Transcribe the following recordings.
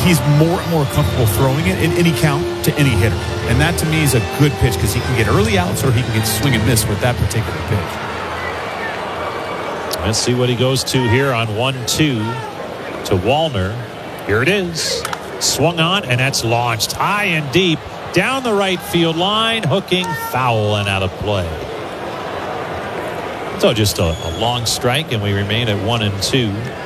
he's more and more comfortable throwing it in any count to any hitter. And that, to me, is a good pitch because he can get early outs or he can get swing and miss with that particular pitch. Let's see what he goes to here on 1-2 to Wallner. Here it is. Swung on, and that's launched high and deep down the right field line, hooking, foul, and out of play. So just a long strike, and we remain at 1-2.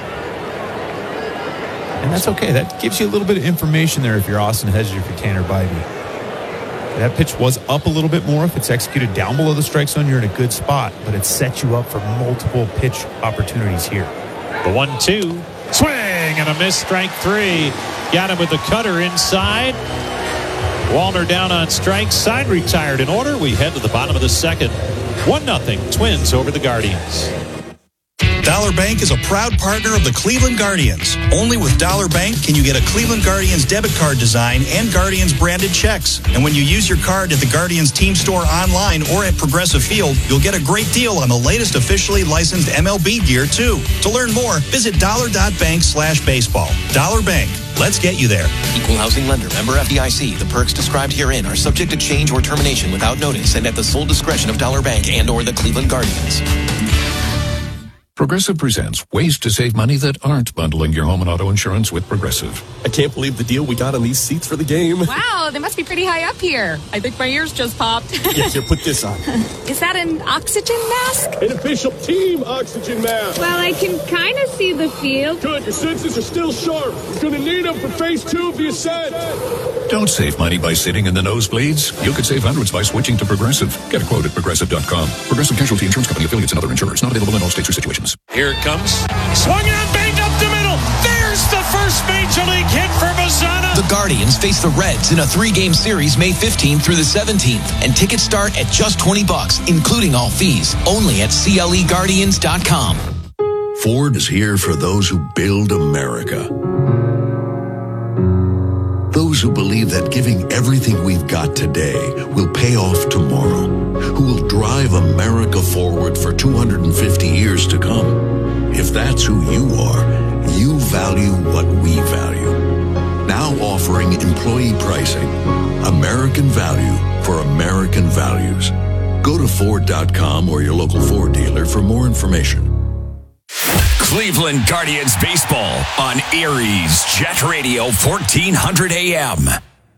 And that's okay. That gives you a little bit of information there if you're Austin Hedges or if you're Tanner Bybee. That pitch was up a little bit more. If it's executed down below the strike zone, you're in a good spot. But it sets you up for multiple pitch opportunities here. The 1-2. Swing and a miss, strike 3. Got him with the cutter inside. Wallner down on strike. Side retired in order. We head to the bottom of the second. 1-0 Twins over the Guardians. Dollar Bank is a proud partner of the Cleveland Guardians. Only with Dollar Bank can you get a Cleveland Guardians debit card design and Guardians branded checks. And when you use your card at the Guardians team store online or at Progressive Field, you'll get a great deal on the latest officially licensed MLB gear too. To learn more, visit dollar.bank/baseball. Dollar Bank. Let's get you there. Equal housing lender. Member FDIC. The perks described herein are subject to change or termination without notice and at the sole discretion of Dollar Bank and or the Cleveland Guardians. Progressive presents ways to save money that aren't bundling your home and auto insurance with Progressive. I can't believe the deal we got on these seats for the game. Wow, they must be pretty high up here. I think my ears just popped. Yeah, here, put this on. Is that an oxygen mask? An official team oxygen mask. Well, I can kind of see the field. Good, your senses are still sharp. You're going to need them for phase 2 of the ascent. Don't save money by sitting in the nosebleeds. You could save hundreds by switching to Progressive. Get a quote at Progressive.com. Progressive Casualty Insurance Company, affiliates, and other insurers. Not available in all states or situations. Here it comes. Swung on, banged up the middle. There's the first major league hit for Bazzana. The Guardians face the Reds in a 3-game series May 15th through the 17th. And tickets start at just $20, including all fees. Only at CLEGuardians.com. Ford is here for those who build America. Those who believe that giving everything we've got today will pay off tomorrow. Who will drive America forward for 250 years to come. If that's who you are, you value what we value. Now offering employee pricing. American value for American values. Go to Ford.com or your local Ford dealer for more information. Cleveland Guardians baseball on Aries Jet Radio 1400 AM.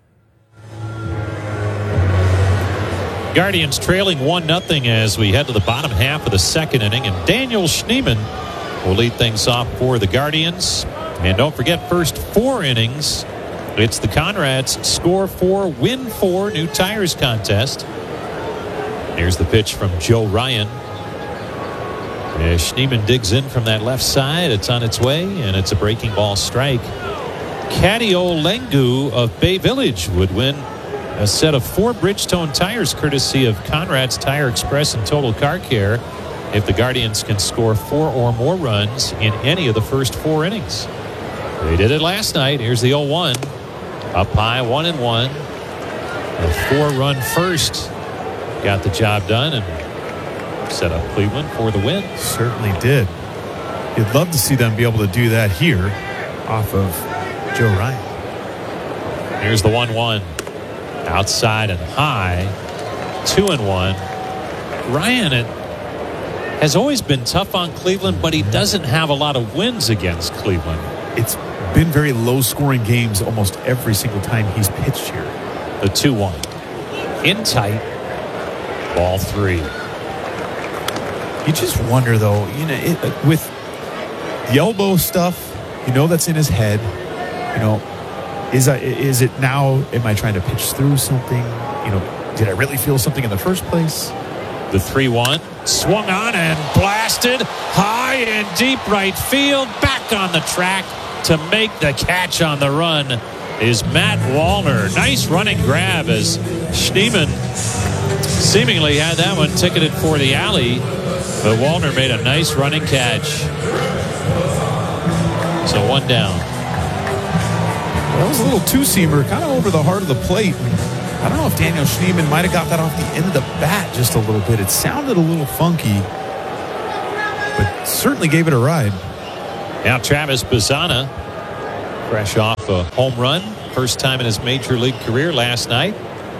Guardians trailing 1-0 as we head to the bottom half of the second inning, and Daniel Schneemann will lead things off for the Guardians. And don't forget, first 4 innings, it's the Conrads score 4, win 4 new tires contest. Here's the pitch from Joe Ryan. As Schneemann digs in from that left side, it's on its way, and it's a breaking ball strike. Cadio Lengu of Bay Village would win a set of 4 Bridgestone tires courtesy of Conrad's Tire Express and Total Car Care if the Guardians can score 4 or more runs in any of the first 4 innings. They did it last night. Here's the 0-1. Up high, 1-1. A 4-run first got the job done and set up Cleveland for the win. Certainly did. You'd love to see them be able to do that here off of Joe Ryan. Here's the 1-1. Outside and high. 2-1. Ryan has always been tough on Cleveland, but he doesn't have a lot of wins against Cleveland. It's been very low-scoring games almost every single time he's pitched here. The 2-1. In tight. Ball 3. You just wonder, though, with the elbow stuff, that's in his head. Is it now, am I trying to pitch through something? Did I really feel something in the first place? The 3-1. Swung on and blasted high and deep right field. Back on the track to make the catch on the run is Matt Wallner. Nice running grab as Schneemann seemingly had that one ticketed for the alley. But Wallner made a nice running catch. So 1 down. That was a little two-seamer, kind of over the heart of the plate. I don't know if Daniel Schneemann might have got that off the end of the bat just a little bit. It sounded a little funky, but certainly gave it a ride. Now Travis Bazzana fresh off a home run. First time in his major league career last night.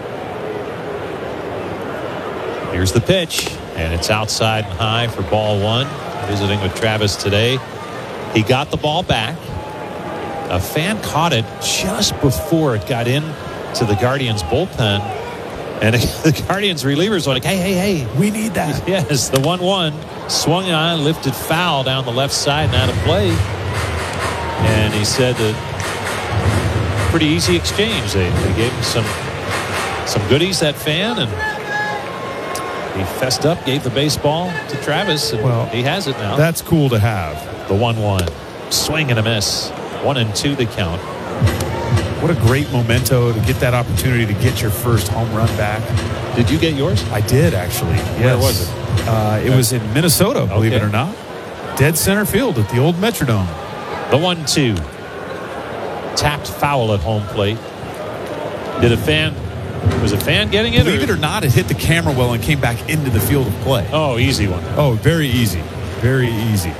Here's the pitch, and it's outside and high for ball one. Visiting with Travis today. He got the ball back. A fan caught it just before it got in to the Guardians bullpen. And the Guardians relievers were like, hey, we need that. Yes, the 1-1 swung on, lifted foul down the left side and out of play. And he said that pretty easy exchange. They gave him some goodies, that fan, and he fessed up, gave the baseball to Travis, and he has it now. That's cool to have. The 1-1. Swing and a miss. 1-2 the count. What a great memento to get that opportunity to get your first home run back. Did you get yours? I did, actually. Yes. Where was it? It was in Minnesota, believe it or not. Dead center field at the old Metrodome. The 1-2. Tapped foul at home plate. Was a fan getting it? Believe it or not, it hit the camera well and came back into the field of play. Oh, easy one. Oh, very easy. Very easy.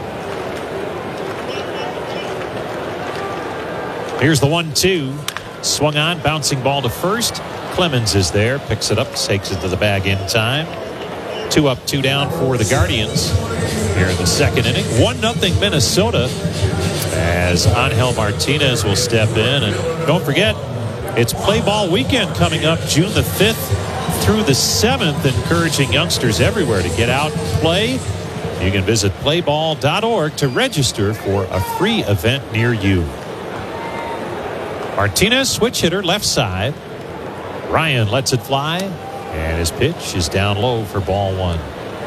Here's the 1-2. Swung on, bouncing ball to first. Clemens is there, picks it up, takes it to the bag in time. 2 up, 2 down for the Guardians here in the second inning. 1-0 Minnesota as Angel Martinez will step in. And don't forget, it's Play Ball Weekend coming up June the 5th through the 7th, encouraging youngsters everywhere to get out and play. You can visit playball.org to register for a free event near you. Martinez, switch hitter, left side. Ryan lets it fly, and his pitch is down low for ball one.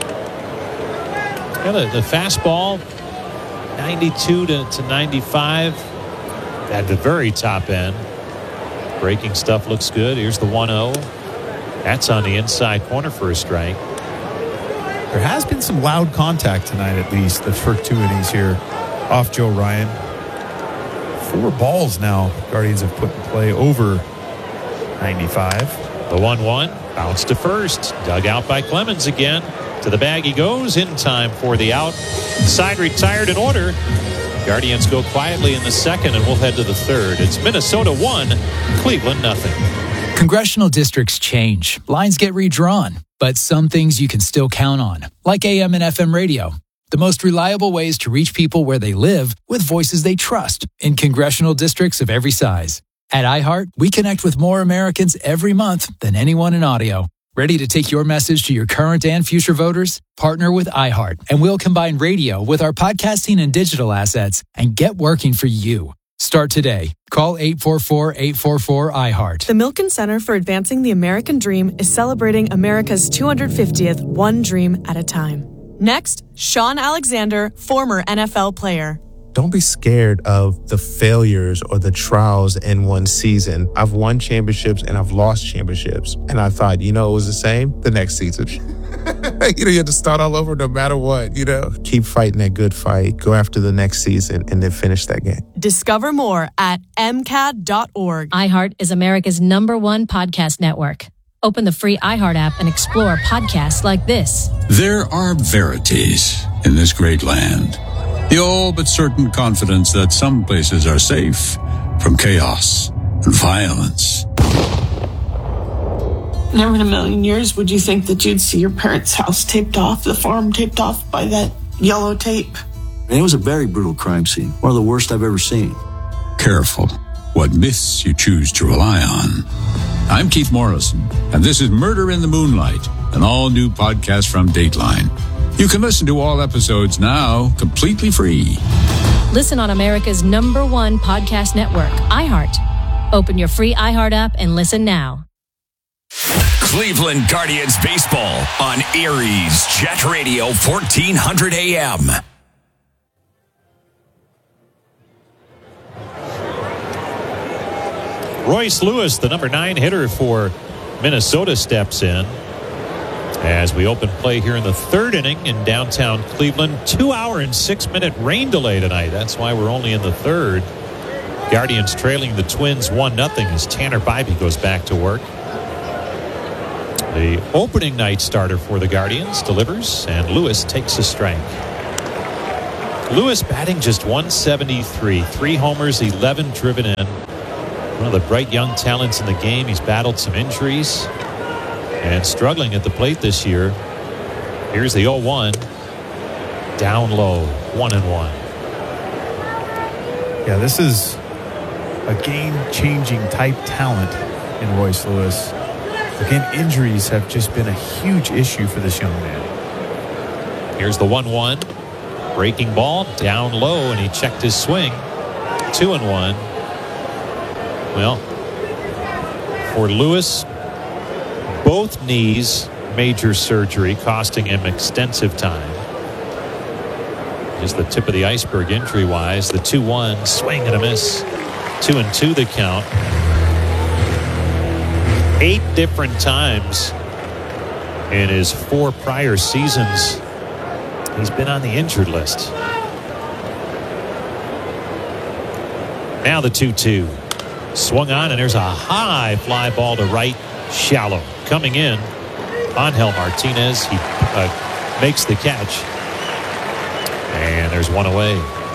The fastball, 92 to 95 at the very top end. Breaking stuff looks good. Here's the 1-0. That's on the inside corner for a strike. There has been some loud contact tonight, at least, the first 2 innings here off Joe Ryan. 4 balls now Guardians have put in play over 95. The 1-1 bounce to first. Dug out by Clemens again. To the bag he goes in time for the out. Side retired in order. Guardians go quietly in the second, and we'll head to the third. It's Minnesota 1, Cleveland 0. Congressional districts change. Lines get redrawn. But some things you can still count on, like AM and FM radio. The most reliable ways to reach people where they live with voices they trust in congressional districts of every size. At iHeart, we connect with more Americans every month than anyone in audio. Ready to take your message to your current and future voters? Partner with iHeart, and we'll combine radio with our podcasting and digital assets and get working for you. Start today. Call 844-844-iHeart. The Milken Center for Advancing the American Dream is celebrating America's 250th One Dream at a Time. Next, Sean Alexander, former NFL player. Don't be scared of the failures or the trials in one season. I've won championships and I've lost championships. And I thought, it was the same the next season. You have to start all over no matter what, Keep fighting that good fight. Go after the next season and then finish that game. Discover more at MCAD.org. iHeart is America's #1 podcast network. Open the free iHeart app and explore podcasts like this. There are verities in this great land. The all but certain confidence that some places are safe from chaos and violence. Never in a million years would you think that you'd see your parents' house taped off, the farm taped off by that yellow tape. It was a very brutal crime scene, one of the worst I've ever seen. Careful what myths you choose to rely on. I'm Keith Morrison, and this is Murder in the Moonlight, an all-new podcast from Dateline. You can listen to all episodes now completely free. Listen on America's #1 podcast network, iHeart. Open your free iHeart app and listen now. Cleveland Guardians baseball on Aries Jet Radio 1400 AM. Royce Lewis, the #9 hitter for Minnesota, steps in as we open play here in the third inning in downtown Cleveland. 2-hour and 6-minute rain delay tonight. That's why we're only in the third. Guardians trailing the Twins 1-0 as Tanner Bybee goes back to work. The opening night starter for the Guardians delivers, and Lewis takes a strike. Lewis batting just 173. 3 homers, 11 driven in. One of the bright young talents in the game. He's battled some injuries and struggling at the plate this year. Here's the 0-1. Down low, 1-1. Yeah, this is a game-changing type talent in Royce Lewis. Again, injuries have just been a huge issue for this young man. Here's the 1-1. Breaking ball down low, and he checked his swing. 2-1. Well, for Lewis, both knees, major surgery, costing him extensive time. Just the tip of the iceberg injury-wise. The 2-1, swing and a miss. 2-2 the count. 8 different times in his 4 prior seasons, he's been on the injured list. Now the 2-2. Swung on, and there's a high fly ball to right, shallow. Coming in, Angel Martinez. He makes the catch. And there's one away.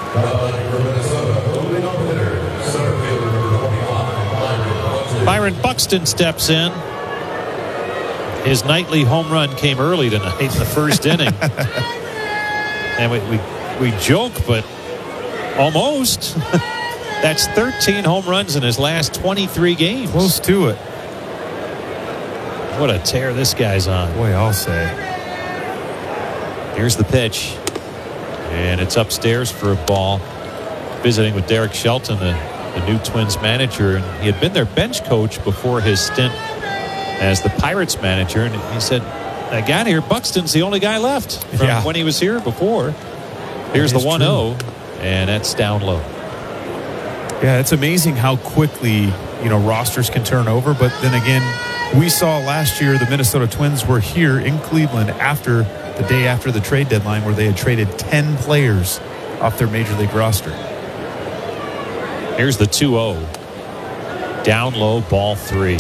Byron Buxton steps in. His nightly home run came early tonight in the first inning. And we joke, but almost. That's 13 home runs in his last 23 games. Close to it. What a tear this guy's on. Boy, I'll say. Here's the pitch. And it's upstairs for a ball. Visiting with Derek Shelton, the new Twins manager. And he had been their bench coach before his stint as the Pirates manager. And he said, I got here, Buxton's the only guy left from when he was here before. Here's the 1-0. And that's down low. Yeah, it's amazing how quickly, rosters can turn over. But then again, we saw last year the Minnesota Twins were here in Cleveland after the day after the trade deadline, where they had traded 10 players off their major league roster. Here's the 2-0. Down low, ball 3.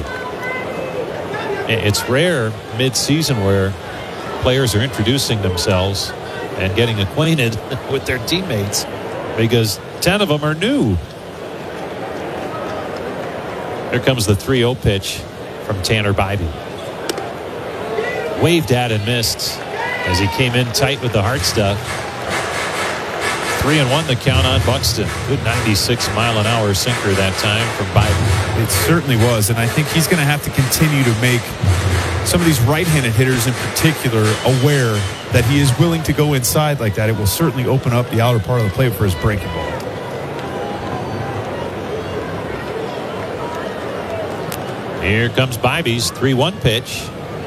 It's rare mid-season where players are introducing themselves and getting acquainted with their teammates, because 10 of them are new. Here comes the 3-0 pitch from Tanner Bybee. Waved at and missed as he came in tight with the hard stuff. 3-1 the count on Buxton. Good 96-mile-an-hour sinker that time from Bybee. It certainly was, and I think he's going to have to continue to make some of these right-handed hitters in particular aware that he is willing to go inside like that. It will certainly open up the outer part of the plate for his breaking ball. Here comes Bybee's 3-1 pitch.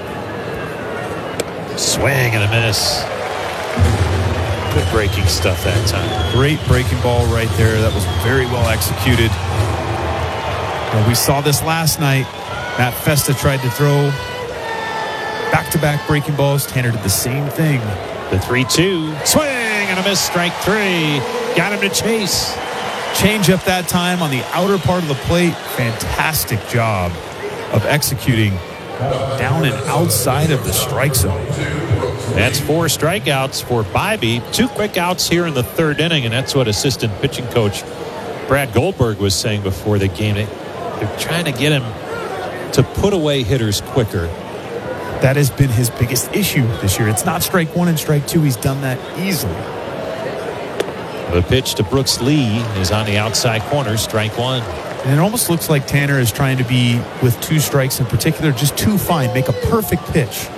Swing and a miss. Good breaking stuff that time. Great breaking ball right there. That was very well executed. We saw this last night. Matt Festa tried to throw back-to-back breaking balls. Tanner did the same thing. The 3-2. Swing and a miss. Strike 3. Got him to chase. Change up that time on the outer part of the plate. Fantastic job of executing down and outside of the strike zone. That's 4 strikeouts for Bybee. 2 quick outs here in the 3rd inning, and that's what assistant pitching coach Brad Goldberg was saying before the game. They're trying to get him to put away hitters quicker. That has been his biggest issue this year. It's not strike 1 and strike 2. He's done that easily. The pitch to Brooks Lee is on the outside corner, strike 1. And it almost looks like Tanner is trying to be, with 2 strikes in particular, just too fine, make a perfect pitch.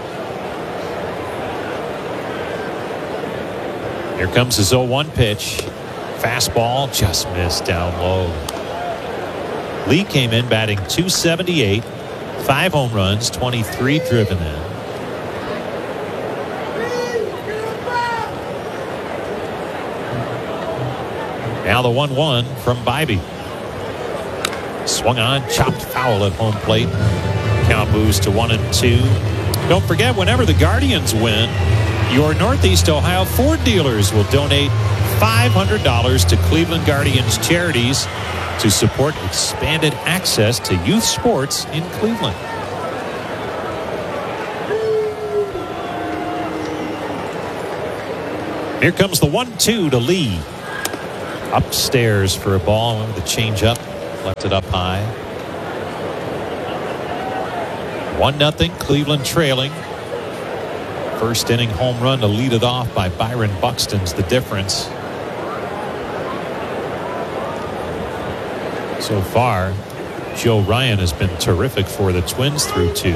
Here comes his 0-1 pitch. Fastball just missed down low. Lee came in batting .278, 5 home runs, 23 driven in. Now the 1-1 from Bybee. Swung on, chopped foul at home plate. Count moves to 1-2. Don't forget, whenever the Guardians win, your Northeast Ohio Ford dealers will donate $500 to Cleveland Guardians charities to support expanded access to youth sports in Cleveland. Here comes the 1-2 to Lee. Upstairs for a ball with the changeup. Left it up high. 1-0 Cleveland trailing. First inning home run to lead it off by Byron Buxton's the difference. So far, Joe Ryan has been terrific for the Twins through 2.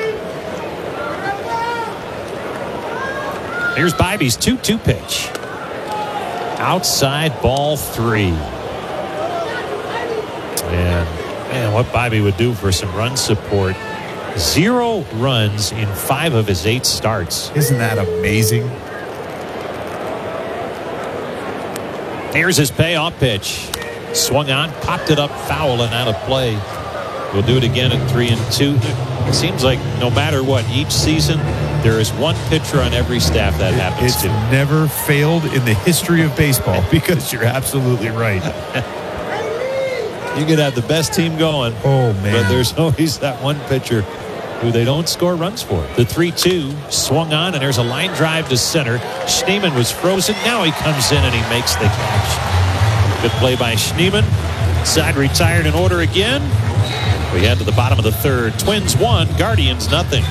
Here's Bibby's 2-2 pitch. Outside, ball 3. And man, what Bobby would do for some run support. 0 runs in 5 of his 8 starts. Isn't that amazing? Here's his payoff pitch. Swung on, popped it up foul and out of play. We'll do it again at 3-2. It seems like no matter what, each season there is one pitcher on every staff that happens it's to. Never failed in the history of baseball, because you're absolutely right. You could have the best team going. Oh, man. But there's always that one pitcher who they don't score runs for. The 3-2 swung on, and there's a line drive to center. Schneemann was frozen. Now he comes in and he makes the catch. Good play by Schneemann. Side retired in order again. We head to the bottom of the third. Twins 1, Guardians nothing.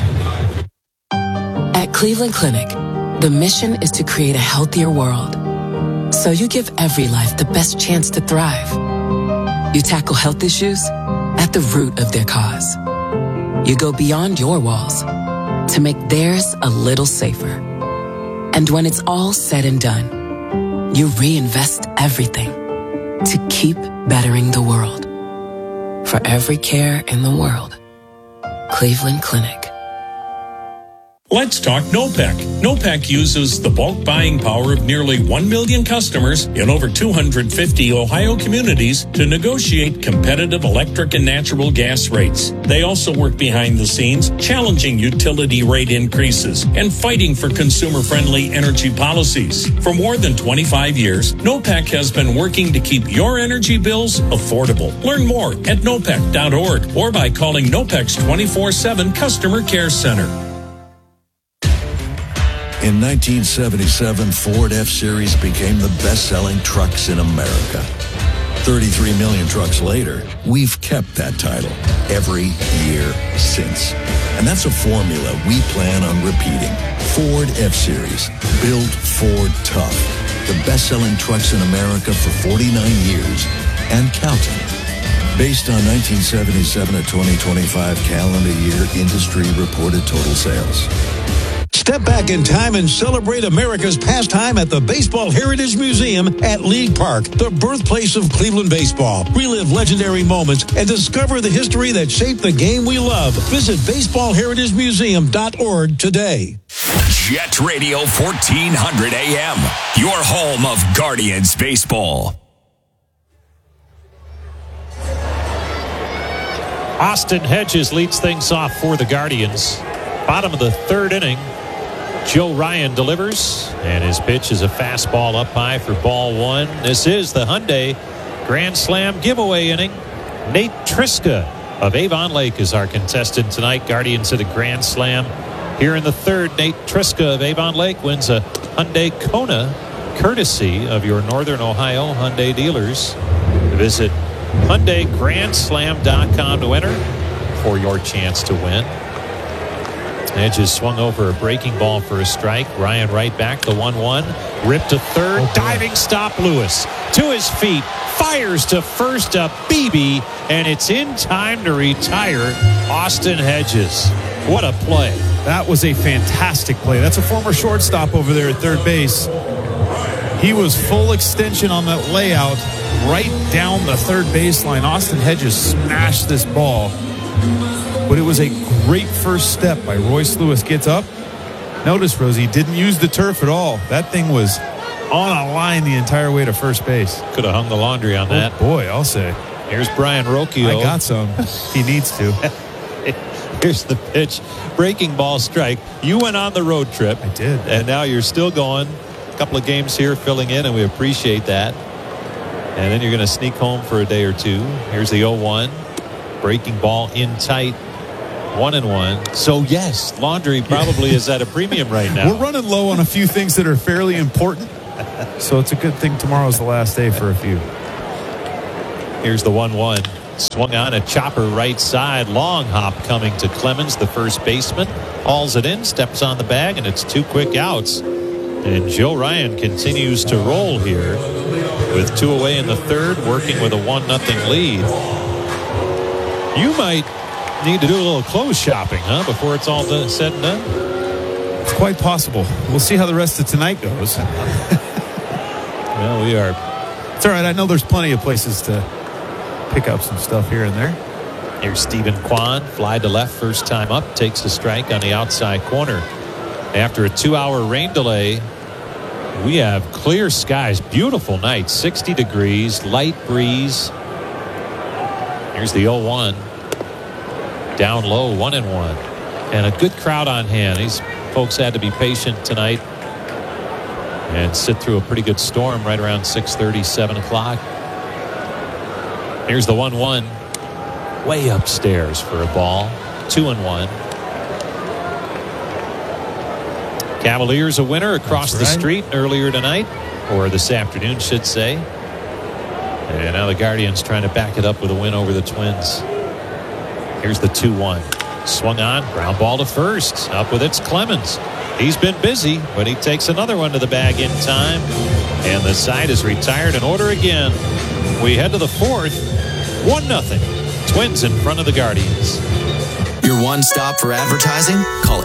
At Cleveland Clinic, the mission is to create a healthier world. So you give every life the best chance to thrive. You tackle health issues at the root of their cause. You go beyond your walls to make theirs a little safer. And when it's all said and done, you reinvest everything to keep bettering the world. For every care in the world, Cleveland Clinic. Let's talk NOPEC. NOPEC uses the bulk buying power of nearly 1 million customers in over 250 Ohio communities to negotiate competitive electric and natural gas rates. They also work behind the scenes, challenging utility rate increases and fighting for consumer-friendly energy policies. For more than 25 years, NOPEC has been working to keep your energy bills affordable. Learn more at nopec.org or by calling NOPEC's 24/7 Customer Care Center. In 1977, Ford F-Series became the best-selling trucks in America. 33 million trucks later, we've kept that title every year since. And that's a formula we plan on repeating. Ford F-Series, built Ford tough. The best-selling trucks in America for 49 years and counting. Based on 1977 to 2025 calendar year industry-reported total sales. Step back in time and celebrate America's pastime at the Baseball Heritage Museum at League Park, the birthplace of Cleveland baseball. Relive legendary moments and discover the history that shaped the game we love. Visit baseballheritagemuseum.org today. Jet Radio 1400 AM, your home of Guardians baseball. Austin Hedges leads things off for the Guardians. Bottom of the third inning. Joe Ryan delivers, and his pitch is a fastball up high for ball 1. This is the Hyundai Grand Slam giveaway inning. Nate Triska of Avon Lake is our contestant tonight. Guardians at a Grand Slam. Here in the third, Nate Triska of Avon Lake wins a Hyundai Kona, courtesy of your Northern Ohio Hyundai dealers. Visit HyundaiGrandSlam.com to enter for your chance to win. Hedges swung over a breaking ball for a strike. Ryan right back, the 1-1. Ripped to third. Diving stop. Lewis to his feet. Fires to first up. Beebe. And it's in time to retire Austin Hedges. What a play. That was a fantastic play. That's a former shortstop over there at third base. He was full extension on that layout right down the third baseline. Austin Hedges smashed this ball. But it was a great first step by Royce Lewis. Gets up. Notice, Rosie, didn't use the turf at all. That thing was on a line the entire way to first base. Could have hung the laundry on that. Boy, I'll say. Here's Brian Rocchio. I got some. He needs to. Here's the pitch. Breaking ball strike. You went on the road trip. I did. And now you're still going. A couple of games here filling in, and we appreciate that. And then you're going to sneak home for a day or two. Here's the 0-1. Breaking ball in tight. 1-1. So, yes, laundry probably is at a premium right now. We're running low on a few things that are fairly important. So it's a good thing tomorrow's the last day for a few. Here's the 1-1. Swung on a chopper right side. Long hop coming to Clemens, the first baseman. Hauls it in, steps on the bag, and it's 2 quick outs. And Joe Ryan continues to roll here with 2 away in the third, working with a 1-0 lead. You might need to do a little clothes shopping, huh, before it's all said and done? It's quite possible. We'll see how the rest of tonight goes. Well, we are. It's all right. I know there's plenty of places to pick up some stuff here and there. Here's Stephen Kwan, fly to left first time up, takes a strike on the outside corner. After a 2-hour rain delay, we have clear skies, beautiful night, 60 degrees, light breeze. Here's the 0-1. Down low, 1-1. And a good crowd on hand. These folks had to be patient tonight and sit through a pretty good storm right around 6:30, 7 o'clock. Here's the 1-1. Way upstairs for a ball. 2-1. Cavaliers a winner across the street earlier tonight, or this afternoon, should say. And now the Guardians trying to back it up with a win over the Twins. Here's the 2-1. Swung on, ground ball to first. Up with it's Clemens. He's been busy, but he takes another one to the bag in time. And the side is retired in order again. We head to the fourth. 1-0. Twins in front of the Guardians. Your one stop for advertising? Call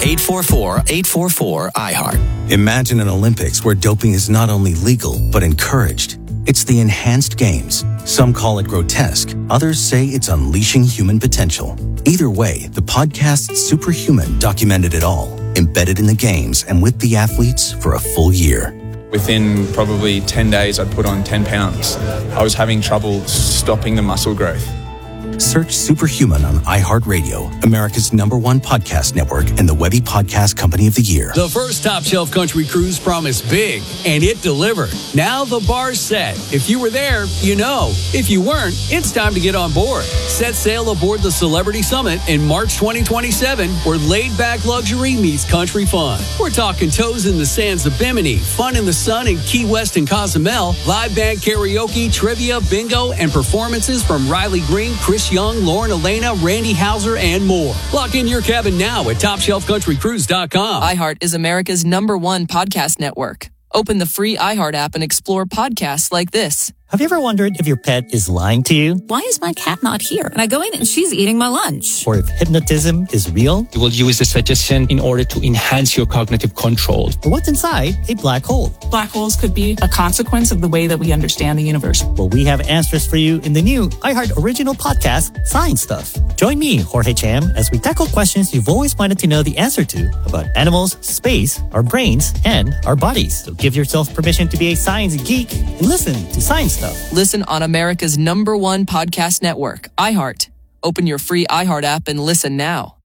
844-844-IHEART. Imagine an Olympics where doping is not only legal, but encouraged. It's the enhanced games. Some call it grotesque. Others say it's unleashing human potential. Either way, the podcast Superhuman documented it all, embedded in the games and with the athletes for a full year. Within probably 10 days, I'd put on 10 pounds. I was having trouble stopping the muscle growth. Search Superhuman on iHeartRadio, America's #1 podcast network and the Webby Podcast Company of the Year. The first Top Shelf Country Cruise promised big, and it delivered. Now the bar's set. If you were there, you know. If you weren't, it's time to get on board. Set sail aboard the Celebrity Summit in March 2027, where laid-back luxury meets country fun. We're talking toes in the sands of Bimini, fun in the sun in Key West and Cozumel, live band karaoke, trivia, bingo, and performances from Riley Green, Chris Young, Lauren Elena, Randy Hauser, and more. Lock in your cabin now at TopShelfCountryCruise.com. iHeart is America's #1 podcast network. Open the free iHeart app and explore podcasts like this. Have you ever wondered if your pet is lying to you? Why is my cat not here? And I go in and she's eating my lunch. Or if hypnotism is real? You will use the suggestion in order to enhance your cognitive control. Or what's inside a black hole? Black holes could be a consequence of the way that we understand the universe. Well, we have answers for you in the new iHeart original podcast, Science Stuff. Join me, Jorge Cham, as we tackle questions you've always wanted to know the answer to about animals, space, our brains, and our bodies. So give yourself permission to be a science geek and listen to Science Stuff. Listen on America's #1 podcast network, iHeart. Open your free iHeart app and listen now.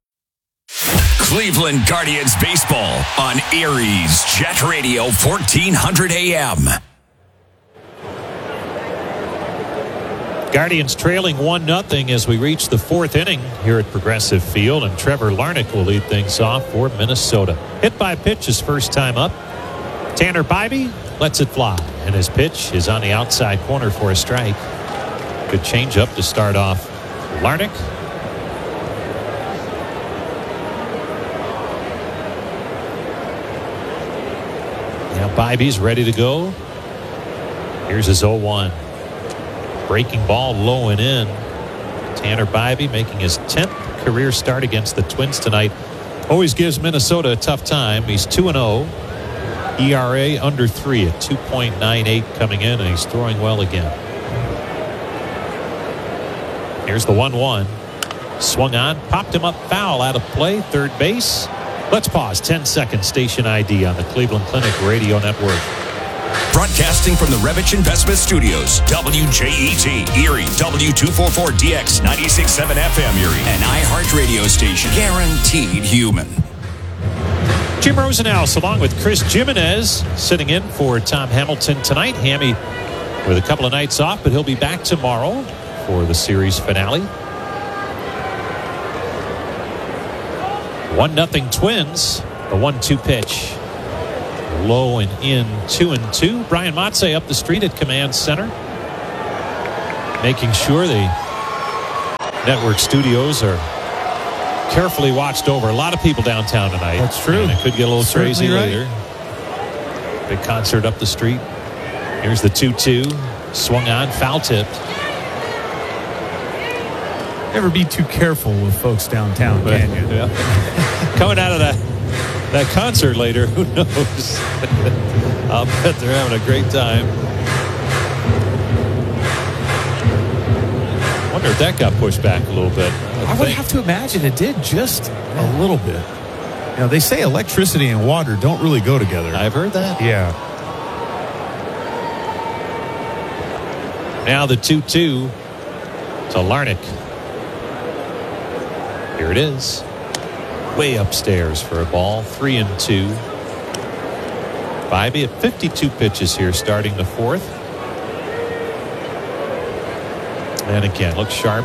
Cleveland Guardians baseball on Aries Jet Radio 1400 AM. Guardians trailing 1-0 as we reach the fourth inning here at Progressive Field, and Trevor Larnach will lead things off for Minnesota. Hit by pitch his first time up. Tanner Bybee lets it fly, and his pitch is on the outside corner for a strike. Good changeup to start off Larnach. Now Bybee's ready to go. Here's his 0-1. Breaking ball low and in. Tanner Bybee making his 10th career start against the Twins tonight. Always gives Minnesota a tough time. He's 2-0. ERA under 3 at 2.98 coming in, and he's throwing well again. Here's the 1-1. Swung on, popped him up foul, out of play, third base. Let's pause. 10-second station ID on the Cleveland Clinic Radio Network. Broadcasting from the Revich Investment Studios, WJET, Erie, W244DX, 96.7 FM Erie, an iHeart radio station, guaranteed human. Jim Rosenhaus along with Chris Jimenez sitting in for Tom Hamilton tonight. Hammy with a couple of nights off, but he'll be back tomorrow for the series finale. 1-0 Twins. The 1-2 pitch. Low and in 2-2. Brian Motze up the street at Command Center, making sure the network studios are carefully watched over. A lot of people downtown tonight. That's true. And it could get a little crazy Certainly later. Big concert up the street. Here's the 2-2. Swung on, foul tipped. Never be too careful with folks downtown, can you? Yeah. Coming out of that concert later, who knows? I'll bet they're having a great time. I wonder if that got pushed back a little bit. I would have to imagine it did just a little bit. You know, they say electricity and water don't really go together. I've heard that. Yeah. Now the 2-2 to Larnach. Here it is. Way upstairs for a ball. 3-2. Bibee at 52 pitches here starting the fourth. And again, looks sharp.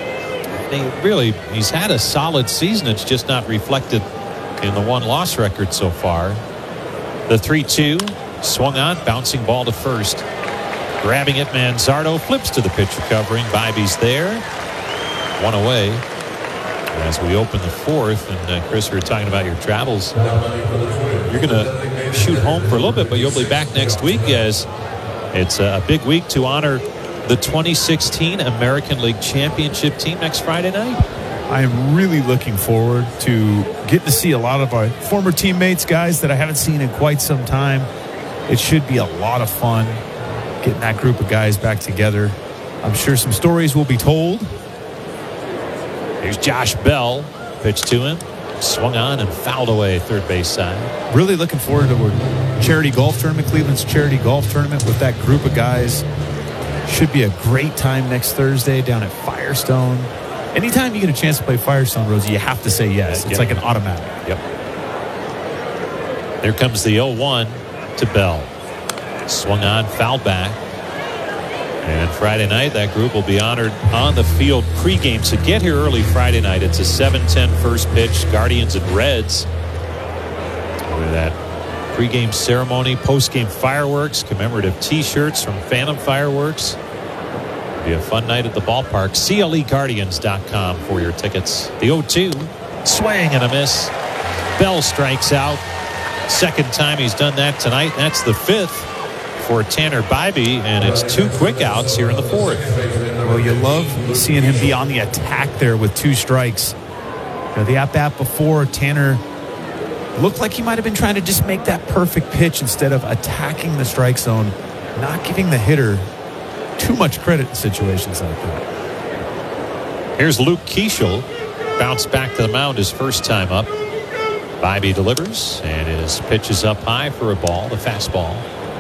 He's had a solid season. It's just not reflected in the one-loss record so far. The 3-2 swung on, bouncing ball to first. Grabbing it, Manzardo flips to the pitch recovering. Bibee's there. One away. As we open the fourth, and Chris, we were talking about your travels. You're going to shoot home for a little bit, but you'll be back next week as it's a big week to honor the 2016 American League Championship team next Friday night. I am really looking forward to getting to see a lot of our former teammates, guys that I haven't seen in quite some time. It should be a lot of fun getting that group of guys back together. I'm sure some stories will be told. Here's Josh Bell. Pitch to him. Swung on and fouled away third base side. Really looking forward to our charity golf tournament, Cleveland's charity golf tournament with that group of guys. Should be a great time next Thursday down at Firestone. Anytime you get a chance to play Firestone, Rosie, you have to say yes. It's like an automatic. Yep. There comes the 0-1 to Bell. Swung on, fouled back. And Friday night, that group will be honored on the field pregame. So get here early Friday night. It's a 7:10 first pitch. Guardians and Reds. With that pregame ceremony, postgame fireworks, commemorative T-shirts from Phantom Fireworks. It'll be a fun night at the ballpark. CLEGuardians.com for your tickets. The 0-2, swing and a miss. Bell strikes out. Second time he's done that tonight. That's the fifth for Tanner Bibee, and it's two quick outs here in the fourth. Well, you love seeing him be on the attack there with two strikes. The at-bat before, Tanner looked like he might have been trying to just make that perfect pitch instead of attacking the strike zone, not giving the hitter too much credit in situations like that. Here's Luke Keeschel. Bounced back to the mound his first time up. Bibee delivers, and his pitch is up high for a ball, the fastball.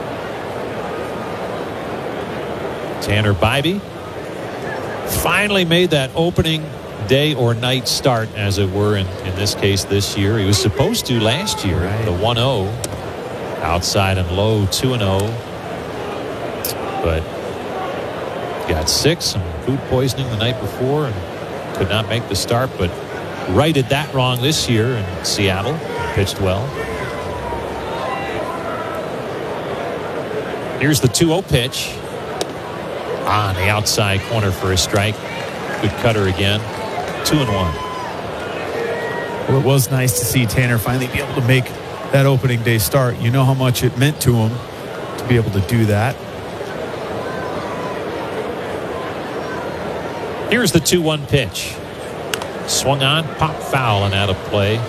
Tanner Bibee finally made that opening day or night start, as it were, in this case this year. He was supposed to last year. Right. The 1-0 outside and low, 2-0, but got sick, some food poisoning the night before, and could not make the start, but righted that wrong this year in Seattle. Pitched well. Here's the 2-0 pitch. On the outside corner for a strike. Good cutter again. 2-1. Well, it was nice to see Tanner finally be able to make that opening day start. You know how much it meant to him to be able to do that. Here's the 2-1 pitch. Swung on, pop foul, and out of play.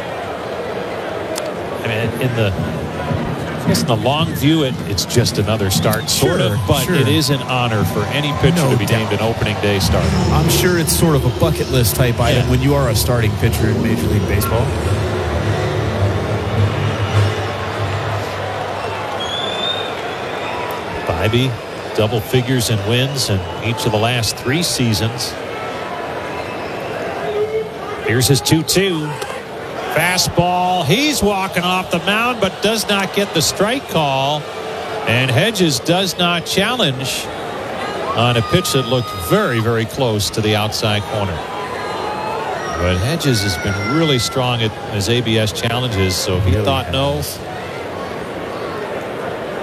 I mean, in the long view, it's just another start, sort of, but it is an honor for any pitcher to be named an opening day starter. I'm sure it's sort of a bucket list type item when you are a starting pitcher in Major League Baseball. Bibee, double figures in wins in each of the last 3 seasons. Here's his 2-2. Fastball. He's walking off the mound, but does not get the strike call. And Hedges does not challenge on a pitch that looked very, very close to the outside corner. But Hedges has been really strong at his ABS challenges, so if he thought no,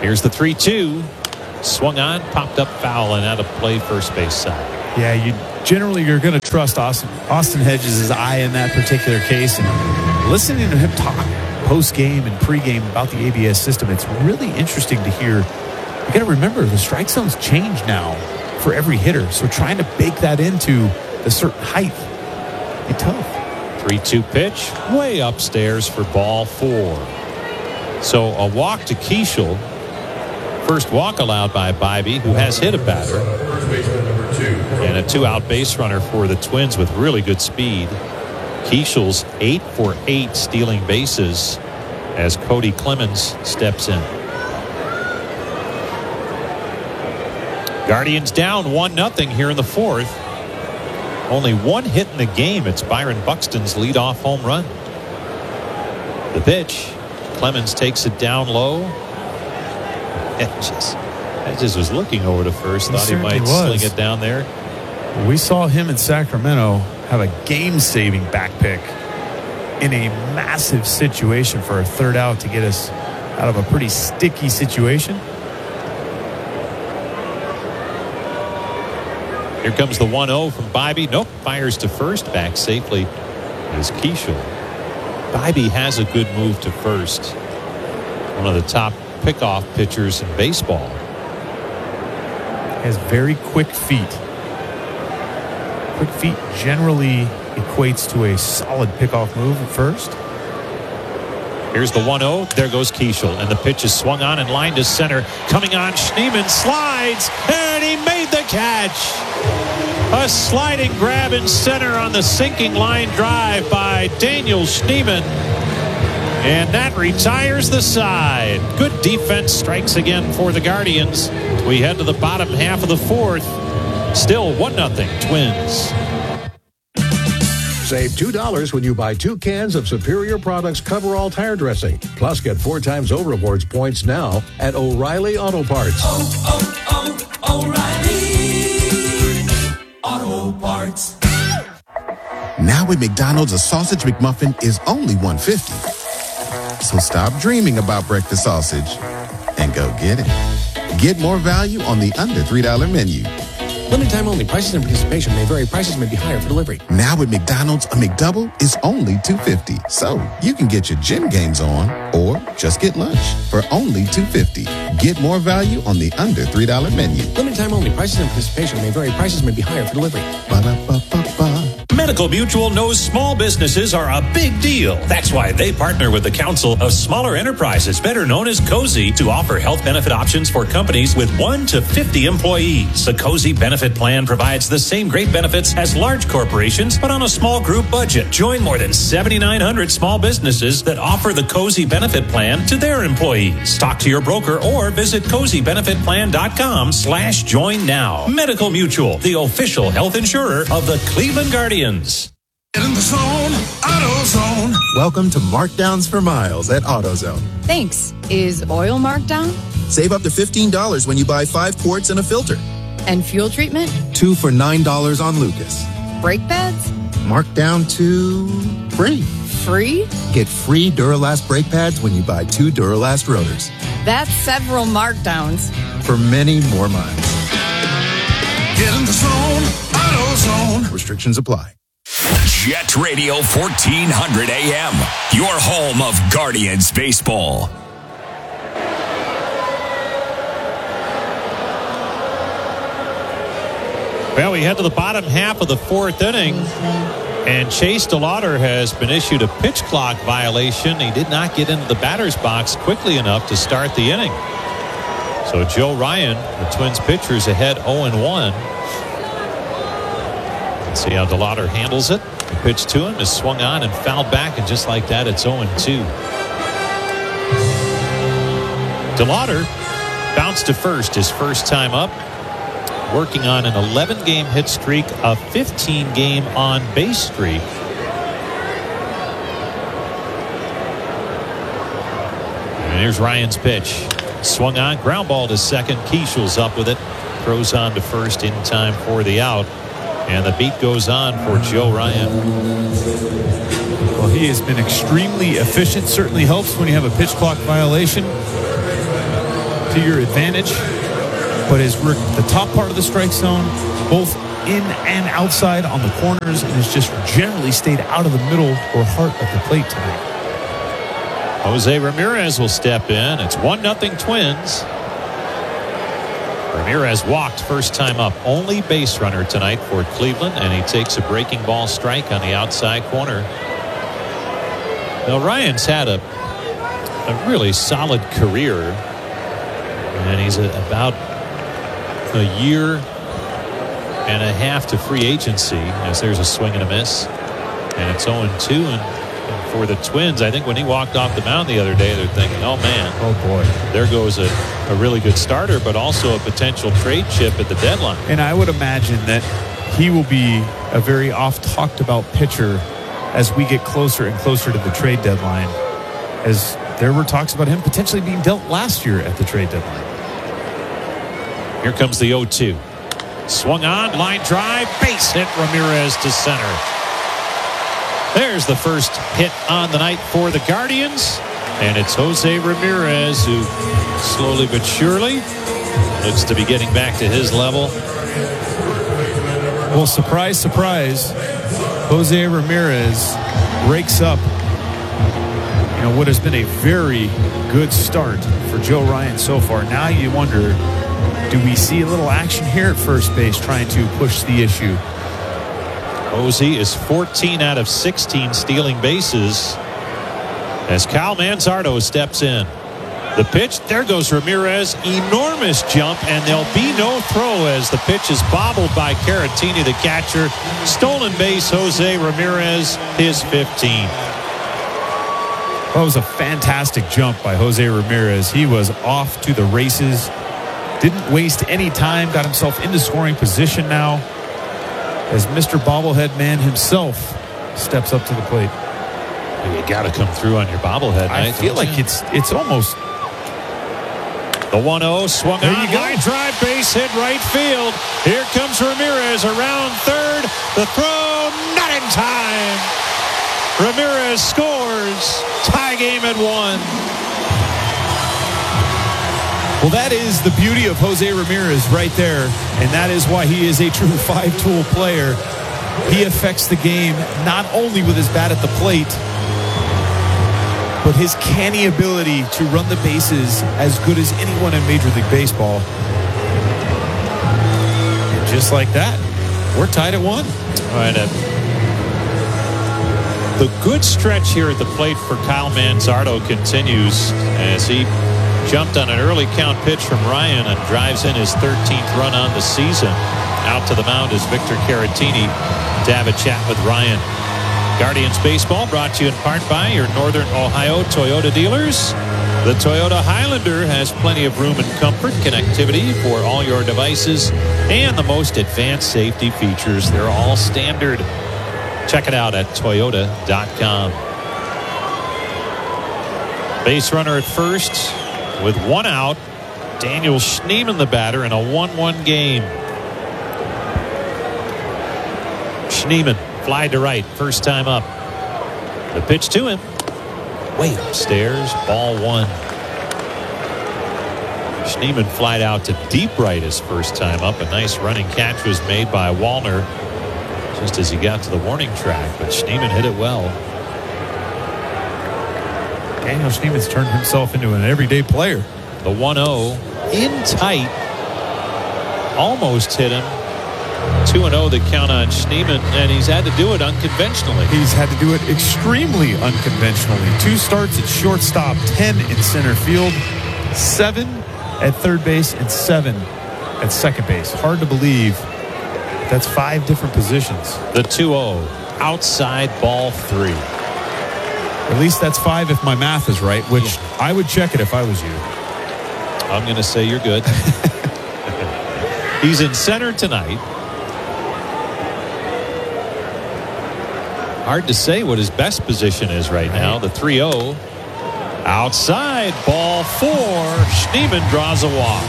Here's the 3-2. Swung on, popped up foul, and out of play first base side. Yeah, you're going to trust Austin Hedges' eye in that particular case. And listening to him talk post-game and pre-game about the ABS system, it's really interesting to hear. You got to remember, the strike zones change now for every hitter. So trying to bake that into a certain height be tough. 3-2 pitch, way upstairs for ball 4. So a walk to Keishel. First walk allowed by Bybee, who has hit a batter. And a 2-out base runner for the Twins with really good speed. Keishel's 8 for 8 stealing bases as Cody Clemens steps in. Guardians down 1-0 here in the 4th. Only one hit in the game. It's Byron Buxton's leadoff home run. The pitch. Clemens takes it down low. Hedges was looking over to first. Thought he might sling it down there. We saw him in Sacramento have a game-saving back pick in a massive situation for a third out to get us out of a pretty sticky situation. Here comes the 1-0 from Bybee. Nope, fires to first. Back safely is Keishel. Bybee has a good move to first. One of the top pickoff pitchers in baseball. Has very quick feet. Quick feet generally equates to a solid pickoff move at first. Here's the 1-0. There goes Keishel. And the pitch is swung on and lined to center. Coming on, Schneemann slides. And he made the catch. A sliding grab in center on the sinking line drive by Daniel Schneemann. And that retires the side. Good defense strikes again for the Guardians. We head to the bottom half of the 4th. Still 1-0 Twins. Save $2 when you buy 2 cans of Superior Products Coverall tire dressing. Plus, get 4 times O Rewards points now at O'Reilly Auto Parts. O'Reilly Auto Parts. Now at McDonald's, a sausage McMuffin is only $1.50. So stop dreaming about breakfast sausage and go get it. Get more value on the under $3 menu. Limited time only. Prices and participation may vary. Prices may be higher for delivery. Now at McDonald's, a McDouble is only $2.50. So you can get your gym gains on or just get lunch for only $2.50. Get more value on the under $3 menu. Limited time only. Prices and participation may vary. Prices may be higher for delivery. Ba-da-ba-ba-ba. Medical Mutual knows small businesses are a big deal. That's why they partner with the Council of Smaller Enterprises, better known as COSI, to offer health benefit options for companies with 1 to 50 employees. The COSI benefit plan provides the same great benefits as large corporations, but on a small group budget. Join more than 7,900 small businesses that offer the COSI benefit plan to their employees. Talk to your broker or visit COSIbenefitplan.com/join now. Medical Mutual, the official health insurer of the Cleveland Guardians. Get in the zone, AutoZone. Welcome to Markdowns for Miles at AutoZone. Thanks. Is oil marked down? Save up to $15 when you buy 5 quarts and a filter. And fuel treatment? 2 for $9 on Lucas. Brake pads? Marked down to free. Free? Get free Duralast brake pads when you buy 2 Duralast rotors. That's several markdowns. For many more miles. Get in the zone, AutoZone. Restrictions apply. Jet Radio 1400 AM, your home of Guardians baseball. Well, we head to the bottom half of the 4th inning, and Chase DeLauder has been issued a pitch clock violation. He did not get into the batter's box quickly enough to start the inning. So Joe Ryan, the Twins pitcher, is ahead 0-1. Let's see how DeLauder handles it. The pitch to him is swung on and fouled back, and just like that, it's 0-2. DeLauder bounced to first his first time up, working on an 11-game hit streak, a 15-game on-base streak. And here's Ryan's pitch. Swung on, ground ball to second. Keishel's up with it. Throws on to first in time for the out. And the beat goes on for Joe Ryan. Well, he has been extremely efficient. Certainly helps when you have a pitch clock violation. to your advantage. But as we're the top part of the strike zone, both in and outside on the corners, and has just generally stayed out of the middle or heart of the plate tonight. Jose Ramirez will step in. It's 1-0 Twins. Ramirez walked first time up. Only base runner tonight for Cleveland, and he takes a breaking ball strike on the outside corner. Now, Ryan's had a really solid career, and he's about a year and a half to free agency, as there's a swing and a miss, and it's 0-2. And for the Twins, I think when he walked off the mound the other day, they're thinking, oh man, oh boy, there goes a really good starter, but also a potential trade chip at the deadline. And I would imagine that he will be a very oft talked about pitcher as we get closer and closer to the trade deadline, as there were talks about him potentially being dealt last year at the trade deadline. Here comes the 0-2. Swung on, line drive, base hit, Ramirez to center. There's the first hit on the night for the Guardians, and it's Jose Ramirez who slowly but surely looks to be getting back to his level. Well, surprise, surprise, Jose Ramirez breaks up what has been a very good start for Joe Ryan so far. Now you wonder, do we see a little action here at first base trying to push the issue? Posey is 14 out of 16 stealing bases as Kyle Manzardo steps in. The pitch, there goes Ramirez, enormous jump, and there'll be no throw as the pitch is bobbled by Caratini, the catcher. Stolen base, Jose Ramirez, his 15. That was a fantastic jump by Jose Ramirez. He was off to the races. Didn't waste any time. Got himself into scoring position now as Mr. Bobblehead Man himself steps up to the plate. You got to come through on your bobblehead. I feel like it's almost... The 1-0 swung on, line drive, base hit, right field. Here comes Ramirez around third. The throw, not in time. Ramirez scores. Tie game at 1. Well, that is the beauty of Jose Ramirez right there, and that is why he is a true five-tool player. He affects the game not only with his bat at the plate, but his canny ability to run the bases as good as anyone in Major League Baseball. And just like that, we're tied at 1. All right, the good stretch here at the plate for Kyle Manzardo continues as he jumped on an early count pitch from Ryan and drives in his 13th run on the season. Out to the mound is Victor Caratini to have a chat with Ryan. Guardians Baseball brought to you in part by your Northern Ohio Toyota dealers. The Toyota Highlander has plenty of room and comfort, connectivity for all your devices, and the most advanced safety features. They're all standard. Check it out at Toyota.com. Base runner at first with 1 out. Daniel Schneemann, the batter, in a 1-1 game. Schneemann fly to right, first time up. The pitch to him. Way upstairs, ball 1. Schneemann flied out to deep right his first time up. A nice running catch was made by Wallner just as he got to the warning track, but Schneemann hit it well. Daniel Schneemann's turned himself into an everyday player. The 1-0 in tight. Almost hit him. 2-0 the count on Schneemann, and he's had to do it unconventionally. He's had to do it extremely unconventionally. 2 starts at shortstop, 10 in center field, 7 at third base, and 7 at second base. Hard to believe that's 5 different positions. The 2-0, outside ball 3. At least that's 5 if my math is right, which I would check it if I was you. I'm going to say you're good. He's in center tonight. Hard to say what his best position is right now. The 3-0. Outside, ball 4. Schneemann draws a walk.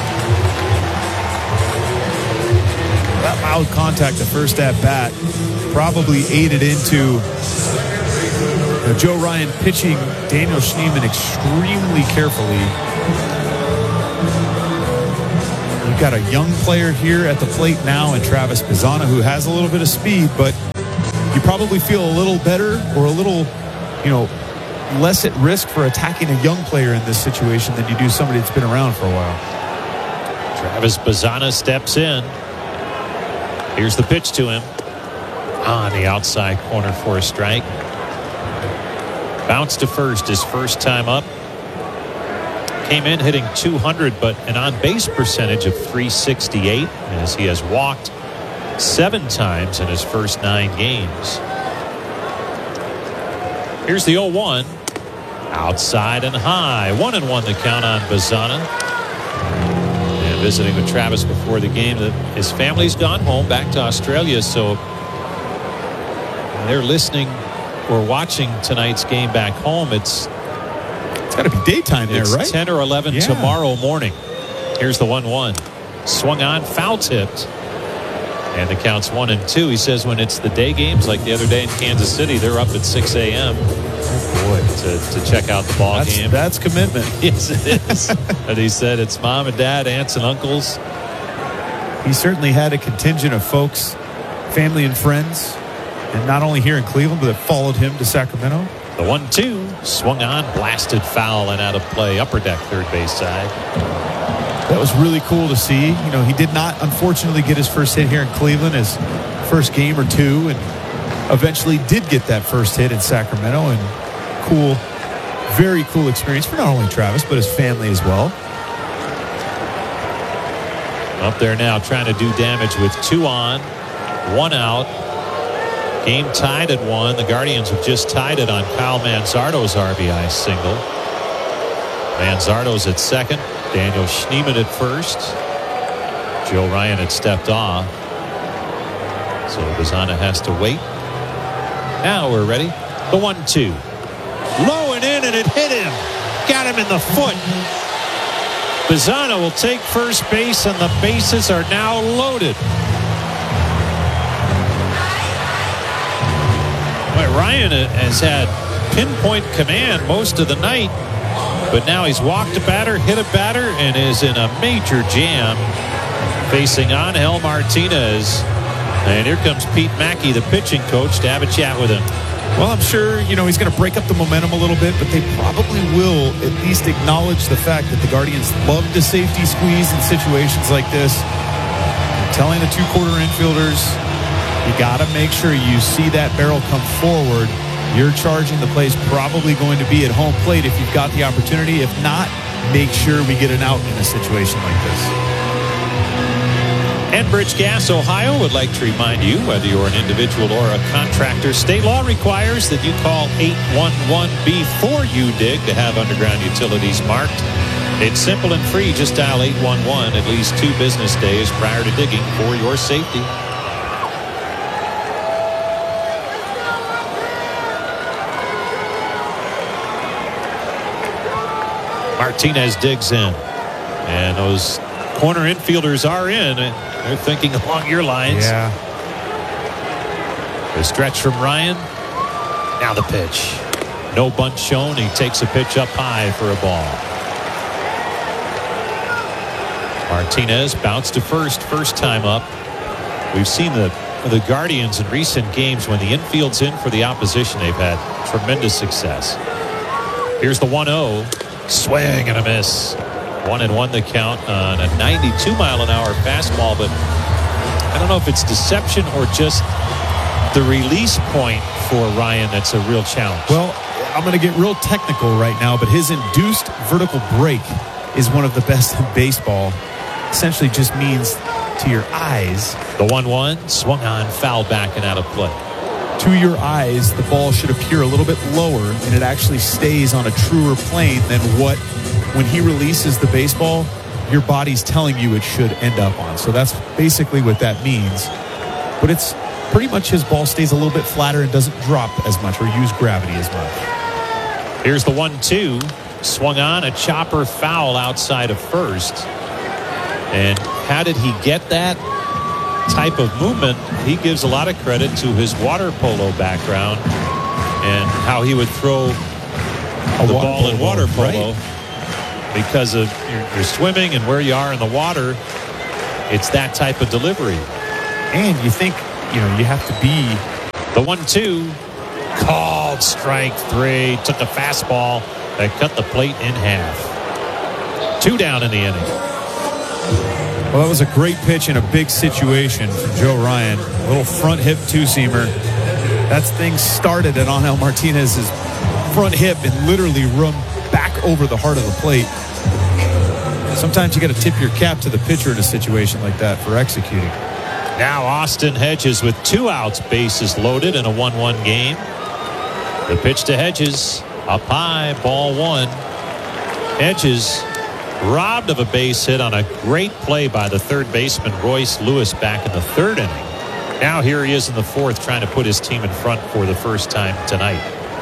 That mild contact at first at bat probably aided into Joe Ryan pitching Daniel Schneemann extremely carefully. We've got a young player here at the plate now in Travis Bazzana who has a little bit of speed, but you probably feel a little better or a little, less at risk for attacking a young player in this situation than you do somebody that's been around for a while. Travis Bazzana steps in. Here's the pitch to him. On the outside corner for a strike. Bounce to first his first time up. Came in hitting 200, but an on-base percentage of .368 as he has walked 7 times in his first 9 games. Here's the 0-1. Outside and high. 1-1 the count on Bazzana. And visiting with Travis before the game. His family's gone home back to Australia, so they're listening or watching tonight's game back home. It's got to be daytime there, right? 10 or 11 tomorrow morning. Here's the 1-1. Swung on, foul tipped. And the count's 1-2. He says when it's the day games like the other day in Kansas City, they're up at 6 a.m. To check out the ball game. That's commitment. Yes, it is. And he said it's mom and dad, aunts and uncles. He certainly had a contingent of folks, family and friends, and not only here in Cleveland, but that followed him to Sacramento. The 1-2 swung on, blasted foul and out of play. Upper deck, third base side. That was really cool to see. He did not, unfortunately, get his first hit here in Cleveland, his first game or two, and eventually did get that first hit in Sacramento. And cool, very cool experience for not only Travis, but his family as well. Up there now trying to do damage with 2 on, 1 out. Game tied at 1. The Guardians have just tied it on Kyle Manzardo's RBI single. Manzardo's at second. Daniel Schneemann at first. Joe Ryan had stepped off. So Bazzana has to wait. Now we're ready. The 1-2. Low and in, and it hit him. Got him in the foot. Bazzana will take first base, and the bases are now loaded. Ryan has had pinpoint command most of the night, but now he's walked a batter, hit a batter, and is in a major jam facing Angel Martinez. And here comes Pete Mackey, the pitching coach, to have a chat with him. Well, I'm sure, he's going to break up the momentum a little bit, but they probably will at least acknowledge the fact that the Guardians love to safety squeeze in situations like this. Telling the 2-quarter infielders, you got to make sure you see that barrel come forward. Your charging the play is probably going to be at home plate if you've got the opportunity. If not, make sure we get an out in a situation like this. Enbridge Gas Ohio would like to remind you, whether you're an individual or a contractor, state law requires that you call 811 before you dig to have underground utilities marked. It's simple and free. Just dial 811 at least 2 business days prior to digging for your safety. Martinez digs in, and those corner infielders are in. They're thinking along your lines. Yeah. The stretch from Ryan. Now the pitch. No bunt shown. He takes a pitch up high for a ball. Martinez bounced to first time up. We've seen the Guardians in recent games, when the infield's in for the opposition, they've had tremendous success. Here's the 1-0. Swing and a miss. 1-1 the count on a 92-mile-an-hour fastball, but I don't know if it's deception or just the release point for Ryan that's a real challenge. Well, I'm going to get real technical right now, but his induced vertical break is one of the best in baseball. Essentially just means to your eyes. The 1-1 swung on, foul back and out of play. To your eyes, the ball should appear a little bit lower, and it actually stays on a truer plane than what, when he releases the baseball, your body's telling you it should end up on. So that's basically what that means. But it's pretty much his ball stays a little bit flatter and doesn't drop as much or use gravity as much. Here's the 1-2. Swung on, a chopper foul outside of first. And how did he get that type of movement? He gives a lot of credit to his water polo background and how he would throw the ball in water polo, right? Because of your swimming and where you are in the water. It's that type of delivery. And you think, you have to be. The 1-2, called strike 3. Took a fastball that cut the plate in half. 2 down in the inning. Well, that was a great pitch in a big situation from Joe Ryan. A little front hip two-seamer. That thing started at Angel Martinez's front hip and literally run back over the heart of the plate. Sometimes you got to tip your cap to the pitcher in a situation like that for executing. Now Austin Hedges with 2 outs, bases loaded in a 1-1 game. The pitch to Hedges, up high, ball 1. Hedges robbed of a base hit on a great play by the third baseman Royce Lewis back in the 3rd inning. Now here he is in the 4th, trying to put his team in front for the first time tonight.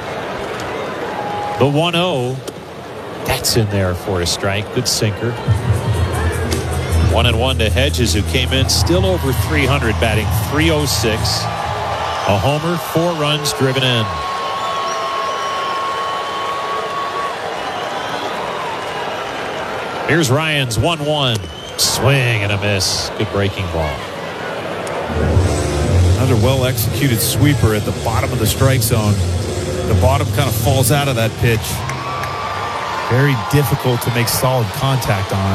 The 1-0, that's in there for a strike. Good sinker. 1-1 to Hedges, who came in still over 300, batting .306. A homer, 4 runs driven in. Here's Ryan's 1-1. Swing and a miss. Good breaking ball. Another well-executed sweeper at the bottom of the strike zone. The bottom kind of falls out of that pitch. Very difficult to make solid contact on.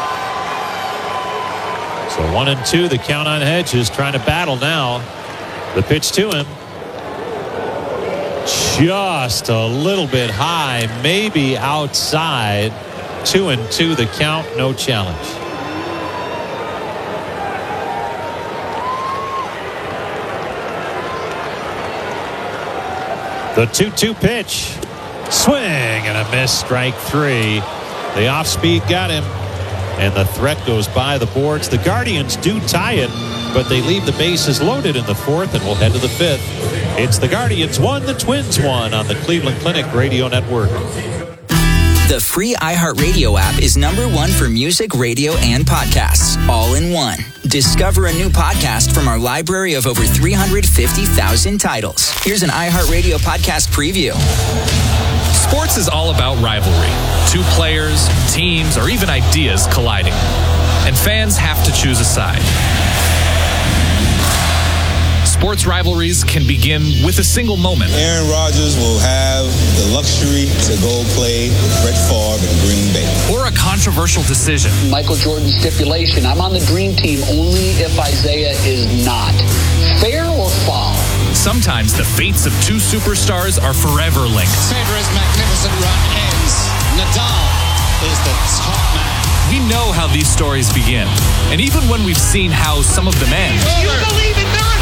So 1-2, the count on Hedges, trying to battle now. The pitch to him. Just a little bit high, maybe outside. 2-2, the count, no challenge. The 2-2 pitch. Swing and a miss, strike 3. The off speed got him, and the threat goes by the boards. The Guardians do tie it, but they leave the bases loaded in the 4th, and we'll head to the 5th. It's the Guardians 1, the Twins 1 on the Cleveland Clinic Radio Network. The free iHeartRadio app is #1 for music, radio, and podcasts, all in one. Discover a new podcast from our library of over 350,000 titles. Here's an iHeartRadio podcast preview. Sports is all about rivalry. 2 players, teams, or even ideas colliding. And fans have to choose a side. Sports rivalries can begin with a single moment. Aaron Rodgers will have the luxury to go play with Brett Favre in Green Bay. Or a controversial decision. Michael Jordan stipulation, I'm on the dream team only if Isaiah is not. Fair or foul? Sometimes the fates of 2 superstars are forever linked. Federer's magnificent run ends. Nadal is the top man. We know how these stories begin. And even when we've seen how some of them end. You believe in miracles?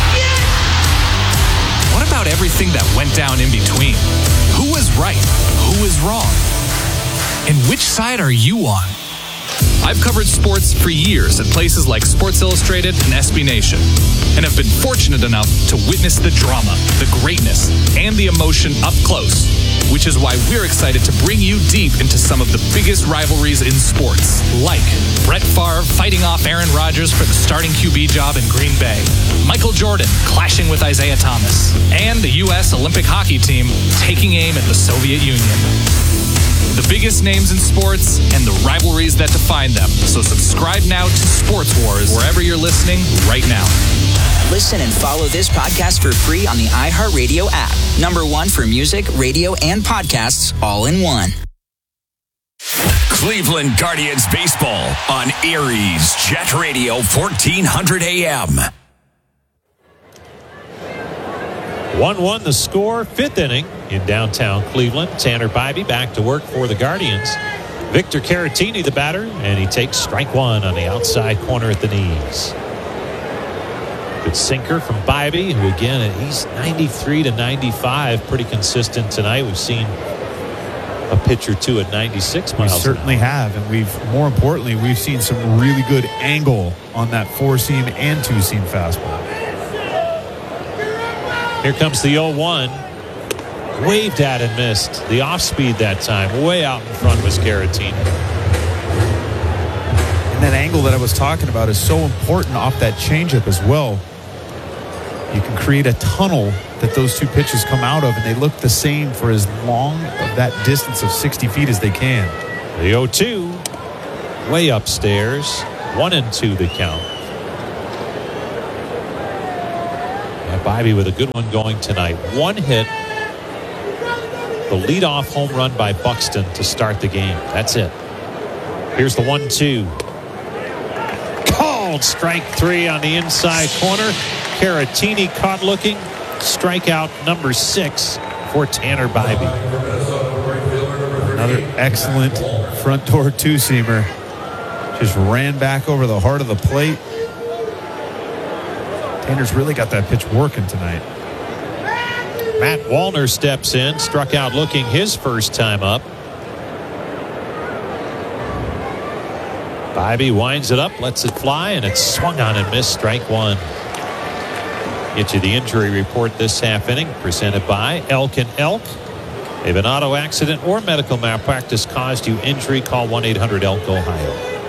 What about everything that went down in between? Who was right? Who is wrong? And which side are you on? I've covered sports for years at places like Sports Illustrated and SB Nation, and have been fortunate enough to witness the drama, the greatness, and the emotion up close, which is why we're excited to bring you deep into some of the biggest rivalries in sports, like Brett Favre fighting off Aaron Rodgers for the starting QB job in Green Bay, Michael Jordan clashing with Isaiah Thomas, and the U.S. Olympic hockey team taking aim at the Soviet Union. The biggest names in sports and the rivalries that define them. So subscribe now to Sports Wars wherever you're listening right now. Listen and follow this podcast for free on the iHeartRadio app. #1 for music, radio, and podcasts, all in one. Cleveland Guardians baseball on Erie's Jet Radio 1400 AM. 1-1 the score, 5th inning in downtown Cleveland. Tanner Bybee back to work for the Guardians. Victor Caratini the batter, and he takes strike 1 on the outside corner at the knees. Good sinker from Bybee, who again, he's 93 to 95, pretty consistent tonight. We've seen a pitch or two at 96 miles. We certainly have, and more importantly, we've seen some really good angle on that 4-seam and 2-seam fastball. Here comes the 0-1. Waved at and missed. The off speed that time. Way out in front was Caratini. And that angle that I was talking about is so important off that changeup as well. You can create a tunnel that those 2 pitches come out of, and they look the same for as long of that distance of 60 feet as they can. The 0-2. Way upstairs. 1-2 the count. And Bybee with a good one going tonight. One hit. The leadoff home run by Buxton to start the game. That's it. Here's the 1-2. Called strike 3 on the inside corner. Caratini caught looking. Strikeout number 6 for Tanner Bybee. Another excellent front door two-seamer. Just ran back over the heart of the plate. Tanner's really got that pitch working tonight. Matt Wallner steps in, struck out looking his first time up. Bybee winds it up, lets it fly, and it's swung on and missed. Strike 1. Get you the injury report this half inning, presented by Elk & Elk. If an auto accident or medical malpractice caused you injury, call 1-800-ELK-OHIO.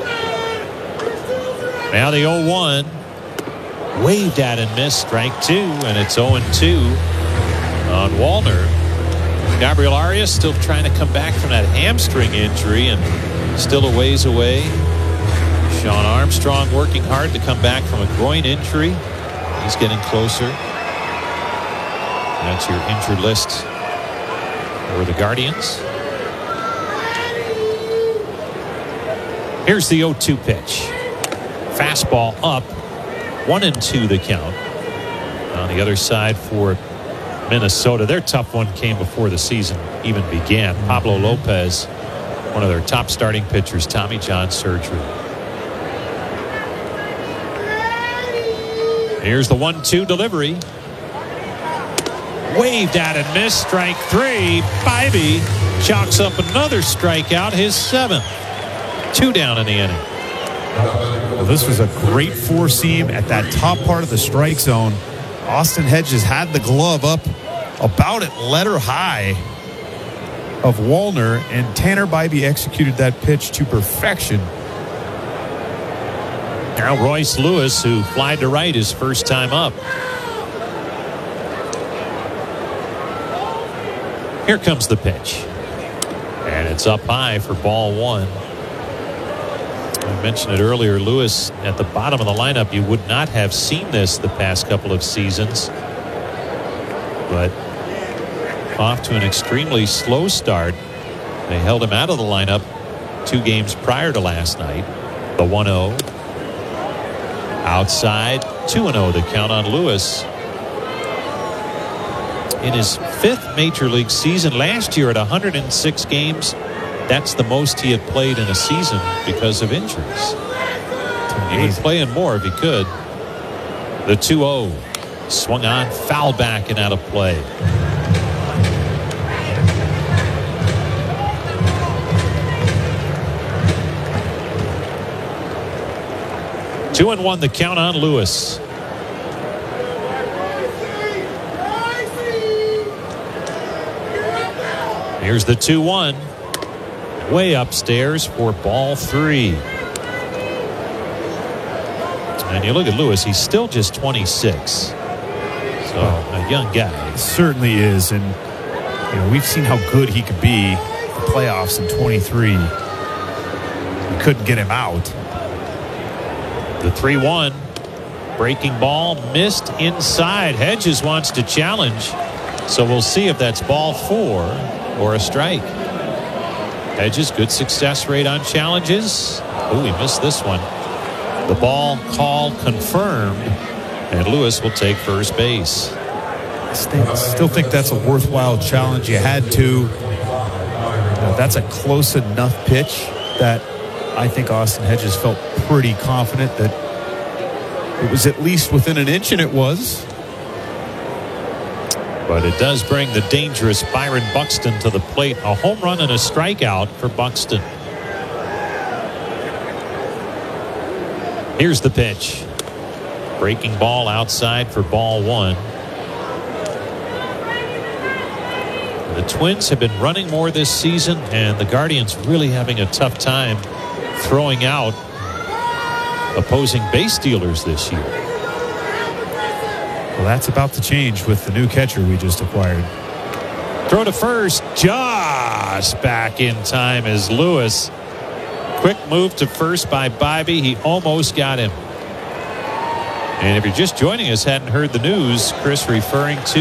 Now the 0-1. Waved at and missed. Strike 2, and it's 0-2 on Wallner. Gabriel Arias still trying to come back from that hamstring injury and still a ways away. Sean Armstrong working hard to come back from a groin injury. He's getting closer. That's your injured list for the Guardians. Here's the 0-2 pitch. Fastball up. 1-2 the count. On the other side for Minnesota, their tough one came before the season even began. Pablo Lopez, one of their top starting pitchers, Tommy John surgery. Here's the 1-2 delivery. Waved at and missed. Strike 3. Bybee chalks up another strikeout, his 7th. 2 down in the inning. Well, this was a great four-seam at that top part of the strike zone. Austin Hedges had the glove up about at letter high of Wallner, and Tanner Bybee executed that pitch to perfection. Now Royce Lewis, who flied to right his first time up. Here comes the pitch. And it's up high for ball 1. I mentioned it earlier, Lewis at the bottom of the lineup. You would not have seen this the past couple of seasons. But off to an extremely slow start. They held him out of the lineup 2 games prior to last night. The 1-0. Outside, 2-0 the count on Lewis. In his 5th major league season last year at 106 games, that's the most he had played in a season because of injuries. He would play in more if he could. The 2-0 swung on, foul back and out of play. Two and 1 the count on Lewis. Here's the 2-1. Way upstairs for ball 3. And you look at Lewis, he's still just 26. So a young guy. He certainly is. And you know, we've seen how good he could be in the playoffs in 23. We couldn't get him out. The 3-1. Breaking ball missed inside. Hedges wants to challenge. So we'll see if that's ball 4 or a strike. Hedges, good success rate on challenges. Oh, he missed this one. The ball call confirmed, and Lewis will take first base. I still think that's a worthwhile challenge. You had to. You know, that's a close enough pitch that I think Austin Hedges felt pretty confident that it was at least within an inch, and it was. But it does bring the dangerous Byron Buxton to the plate. A home run and a strikeout for Buxton. Here's the pitch. Breaking ball outside for ball 1. The Twins have been running more this season, and the Guardians really having a tough time throwing out opposing base stealers this year. Well, that's about to change with the new catcher we just acquired. Throw to first, just back in time as Lewis Quick move to first by Bibee. He almost got him. And if you're just joining us, hadn't heard the news, Chris referring to